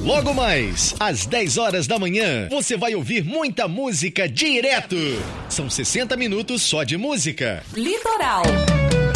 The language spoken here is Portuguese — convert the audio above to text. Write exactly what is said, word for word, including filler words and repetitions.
Logo mais, às dez horas da manhã, você vai ouvir muita música direto. São sessenta minutos só de música. Litoral.